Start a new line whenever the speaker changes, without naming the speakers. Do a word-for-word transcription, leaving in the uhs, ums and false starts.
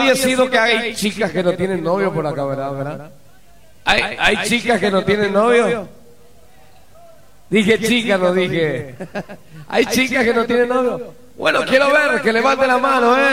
sido que hay chicas que no tienen novio por acá, ¿verdad? ¿verdad? ¿Hay, hay chicas que no tienen novio? Dije chicas, no dije. ¿Hay chicas que no tienen novio? Bueno, quiero ver, que levante la mano, ¿eh?